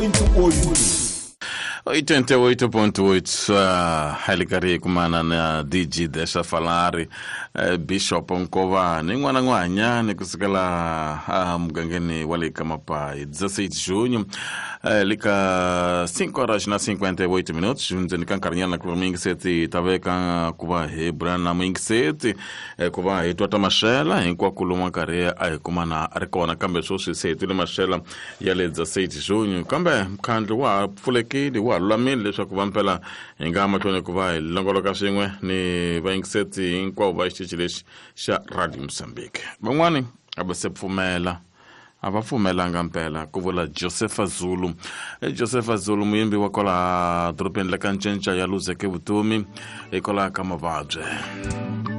88.8 halikari kumana na DJ Desha Falari Bishop Nkovani n'wana n'wanyani kusukela mugangeni wale kama pa 16 junho lika 5:58 minutos junzeni kankarnyana kwa mingi seti taveka kuva hebrana mingi seti kuva hitwata mashela hinkwa kuluma kare ay kumana arikona kambe sosi seti le mashela yale 16 junho kambe mkhandlo wa pfulekile wa lulamile leswaku vampela ingama tone kuva longoloka swin'we ni vaingiseti hinkwawo va xitichi lexi xa Radio Mozambique van'wani abasepfumela avapfumelanga mpela ku vula Josepha Zulu Josepha Zulu muyimbi wa kola dorobeni la Kancenca ya luzeke vutomi ikola ka mavabyi